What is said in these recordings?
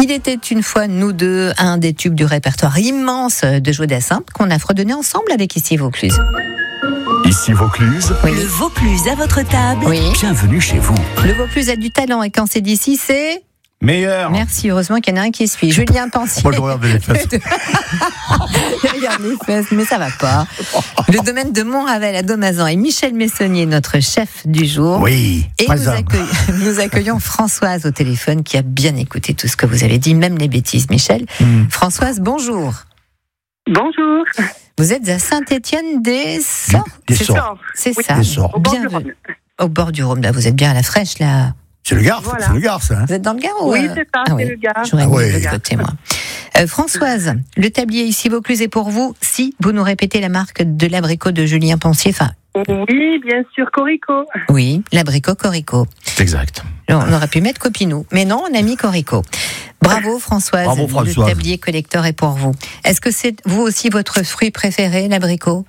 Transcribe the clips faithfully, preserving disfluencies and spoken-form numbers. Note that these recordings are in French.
Il était une fois nous deux, un des tubes du répertoire immense de Joe Dassin qu'on a fredonné ensemble avec Ici Vaucluse. Ici Vaucluse. Oui. Le Vaucluse à votre table. Oui. Bienvenue chez vous. Le Vaucluse a du talent et quand c'est d'ici, c'est... Meilleur. Merci, heureusement qu'il y en a un qui suit. Julien Pensier. Moi, je regarde les fesses. Il regarde les fesses, mais ça va pas. Le domaine de Montravel à Domazan et Michel Messonnier, notre chef du jour. Oui, Et nous, présent. accueillons, nous accueillons Françoise au téléphone qui a bien écouté tout ce que vous avez dit, même les bêtises, Michel. Mm. Françoise, bonjour. Bonjour. Vous êtes à Saint-Étienne-des-Sorts. Des C'est Sorts. ça. C'est Oui, ça. des Sorts. Au bord Bien du vu. Rhône. Au bord du Rhône, là, vous êtes bien à la fraîche, là. C'est le Gard, Voilà. c'est le Gard, ça. Hein. Vous êtes dans le Gard ou Oui, euh, c'est ça, ah c'est oui. le Gard. J'aurais Ah mis ouais. de l'autre côté, moi. Euh, Françoise, le tablier Ici Vaucluse est pour vous si vous nous répétez la marque de l'abricot de Julien Pensier. Enfin, Oui, bien sûr, Corico. oui, l'abricot Corico. Exact. On aurait pu mettre Copinou, mais non, on a mis Corico. Bravo Françoise, Bravo, Françoise. le tablier collector est pour vous. Est-ce que c'est vous aussi votre fruit préféré, l'abricot?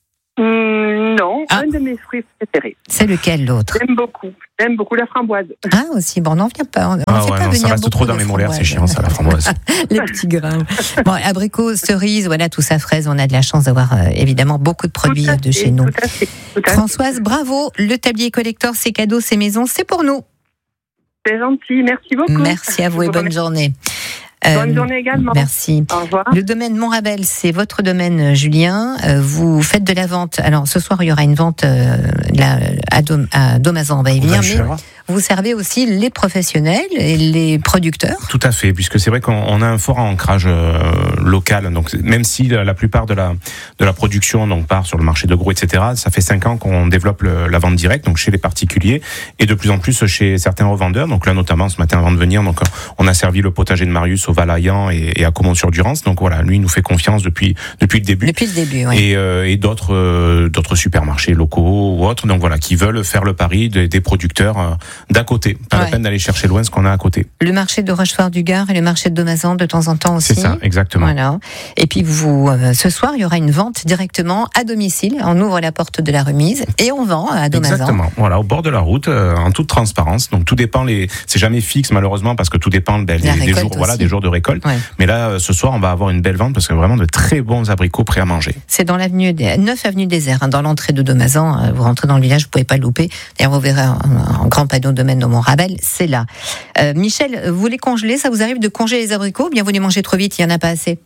Hum, non, Ah. un de mes fruits préférés. C'est lequel l'autre? J'aime beaucoup. J'aime beaucoup la framboise. Ah aussi, bon, on n'en vient pas. On, on Ah fait ouais, pas non, venir ça reste beaucoup trop dans de les molaires, c'est framboises. chiant, ça, la framboise. Les petits grains. Bon, abricot, cerise, voilà, tout ça, fraise. On a de la chance d'avoir euh, évidemment beaucoup de produits Tout à de fait, chez nous. Tout à fait. Tout à fait. Françoise, bravo. Le tablier collector, c'est cadeaux, c'est maisons, c'est pour nous. C'est gentil. Merci beaucoup. Merci à vous et Je bonne remercie. journée. Bonne Euh, journée également. Merci. Au revoir. Le domaine Montravel, c'est votre domaine, Julien. Euh, vous faites de la vente. Alors, ce soir, il y aura une vente euh, là, à, Dom- à Domazan, on va y venir. Mais vous servez aussi les professionnels et les producteurs. Tout à fait, puisque c'est vrai qu'on on a un fort ancrage euh, local. Donc, même si la, la plupart de la de la production donc part sur le marché de gros, et cetera, ça fait cinq ans qu'on développe le, la vente directe, donc chez les particuliers, et de plus en plus chez certains revendeurs. Donc là, notamment ce matin avant de venir, donc on a servi le potager de Marius au Valaillan et, et à Comont-sur-Durance. Donc voilà, lui il nous fait confiance depuis depuis le début. Depuis le début, oui. Et, euh, et d'autres euh, d'autres supermarchés locaux ou autres, donc voilà, qui veulent faire le pari des, des producteurs euh, d'à côté. Pas Ouais. la peine d'aller chercher loin ce qu'on a à côté. Le marché de Rochefort-du-Gard et le marché de Domazan de temps en temps aussi. C'est ça, exactement. Voilà. Et puis vous, euh, ce soir, il y aura une vente directement à domicile. On ouvre la porte de la remise et on vend à Domazan. Exactement. Voilà, au bord de la route, euh, en toute transparence. Donc tout dépend les. C'est jamais fixe malheureusement parce que tout dépend ben, La des, des récolte jours, voilà, aussi. des jours de récolte. Ouais. Mais là, euh, ce soir, on va avoir une belle vente parce que vraiment de très bons abricots prêts à manger. C'est dans l'avenue des, neuf avenue des Airs, hein, dans l'entrée de Domazan. Euh, Vous rentrez dans le village, vous pouvez pas le louper. D'ailleurs, vous verrez un, un grand panneau domaine de Montravel, c'est là. Euh, Michel, vous les congelez, ça vous arrive de congeler les abricots ou bien vous les mangez trop vite, il y en a pas assez?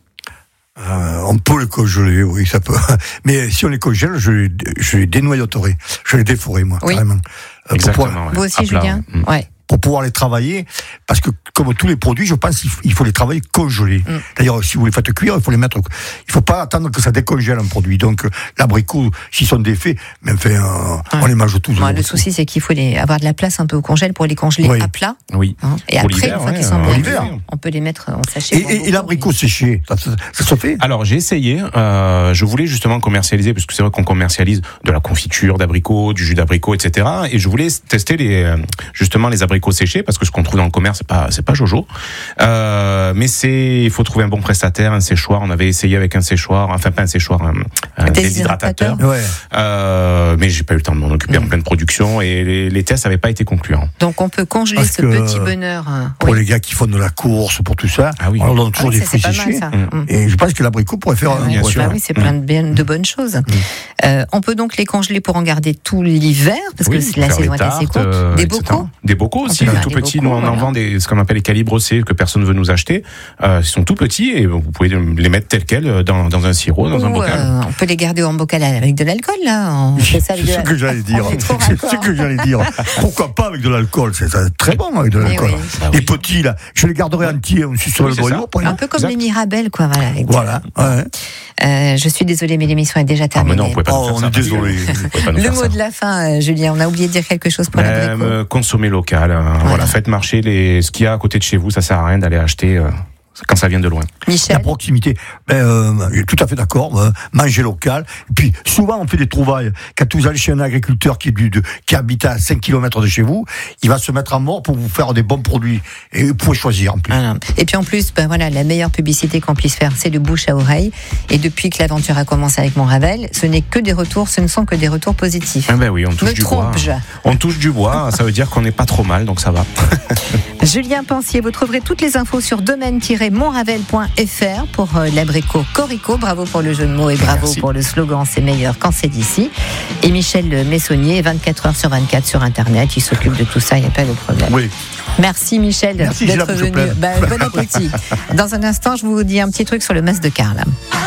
Euh, on peut les congeler, oui, ça peut. Mais si on les congèle, je les, je les dénoyauterai. Je les défourrai, moi, Oui. carrément. Euh, pour Exactement. pouvoir- ouais. Vous aussi, À plat, Julien? ouais. Mm. Ouais. pour pouvoir les travailler, parce que comme tous les produits, je pense qu'il faut, il faut les travailler congelés. Mm. D'ailleurs, si vous les faites cuire, il faut les mettre. Il faut pas attendre que ça décongèle un produit. Donc, l'abricot, s'ils sont défaits, mais enfin, euh, Ouais. on les mange tous. Bon, le souci, c'est qu'il faut les, avoir de la place un peu au congèle pour les congeler Oui. à plat. Oui. Hein. Et Pour après, l'hiver, une fois ouais, qu'ils sont euh, bien l'hiver. cuits, on peut les mettre en sachet. Et, pour et, beaucoup, et l'abricot mais- séché, ça, ça, ça se fait? Alors j'ai essayé, euh, je voulais justement commercialiser, parce que c'est vrai qu'on commercialise de la confiture d'abricot, du jus d'abricot, et cetera. Et je voulais tester les, euh, justement les abricots séchés, parce que ce qu'on trouve dans le commerce, c'est pas, c'est pas Jojo. Euh, mais c'est, il faut trouver un bon prestataire, un séchoir. On avait essayé avec un séchoir, enfin pas un séchoir, un, un déshydratateur. Ouais. Euh, mais j'ai pas eu le temps de m'en occuper en pleine production et les, les tests n'avaient pas été concluants. Donc on peut congeler Parce ce que, petit bonheur. hein. Pour Oui. les gars qui font de la course, pour tout ça, Ah oui. on leur donne toujours Ah oui, des ça, c'est fruits pas mal, séchés. ça. Mmh. Mm. Et je pense que l'abricot pourrait faire. Ouais, bien bah sûr. oui, c'est plein de, bien, de bonnes choses. Euh, on peut donc les congeler pour en garder tout l'hiver, parce Oui, que la faire saison les est assez tartes, courte. euh, Des et cetera. bocaux. Des bocaux On aussi, peut faire tout des petits. bocaux, Nous, on voilà. en vend des, ce qu'on appelle les calibres C, que personne ne veut nous acheter. Euh, ils sont tout petits et vous pouvez les mettre tels quels dans, dans un sirop, dans un Ou, bocal. euh, on peut les garder en bocal avec de l'alcool, là. On fait ça C'est avec de ce la- que j'allais dire. On est trop C'est raccord. ce que j'allais dire. Pourquoi pas avec de l'alcool? C'est ça, très bon avec de Mais l'alcool. oui. Bah Les oui. petits, là, je les garderai entiers aussi sur Oui, le c'est noyau. ça. pour Un peu comme Exact. les Mirabelles, quoi. Voilà. avec- Voilà. Ouais. Euh, je suis désolée, mais l'émission est déjà Ah, mais terminée. non, on pouvait pas nous Oh, faire on ça. est désolé. Vous pouvez pas nous Le faire mot ça. de la fin, euh, Julien, on a oublié de dire quelque chose pour Ben, l'abricot. euh, consommer local. hein. Voilà, faites marcher les, ce qu'il y a à côté de chez vous. Ça sert à rien d'aller acheter. euh, quand ça vient de loin. Michel. La proximité, ben, euh, je suis tout à fait d'accord. Euh, manger local. Et puis souvent on fait des trouvailles. Quand vous allez chez un agriculteur qui, est du, de, qui habite à cinq kilomètres de chez vous, il va se mettre en mort pour vous faire des bons produits. Et vous pouvez choisir en plus. Voilà. Et puis en plus, ben voilà, la meilleure publicité qu'on puisse faire, c'est le bouche à oreille. Et depuis que l'aventure a commencé avec Montravel, ce n'est que des retours, ce ne sont que des retours positifs. Ah ben oui, on touche Me du bois. trompe-je. On touche du bois, ça veut dire qu'on n'est pas trop mal, donc ça va. Julien Pensier, vous trouverez toutes les infos sur domaine tiret montravel point f r pour euh, l'abricot Corico. Bravo pour le jeu de mots et bravo Merci. pour le slogan c'est meilleur quand c'est d'ici. Et Michel Messonnier, vingt-quatre heures sur vingt-quatre sur Internet, il s'occupe de tout ça, il n'y a pas de problème. Oui. Merci Michel Merci, j'ai la d'être bouche venu. pleine. Ben, bon appétit. Dans un instant, je vous dis un petit truc sur le mas de Carle.